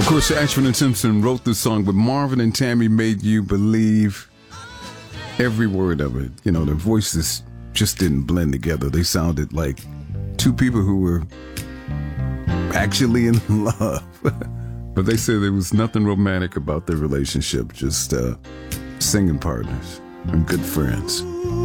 Of course, Ashford and Simpson wrote the song, but Marvin and Tammy made you believe every word of it. You know, their voices just didn't blend together. They sounded like two people who were actually in love. But they said there was nothing romantic about their relationship, just singing partners and good friends.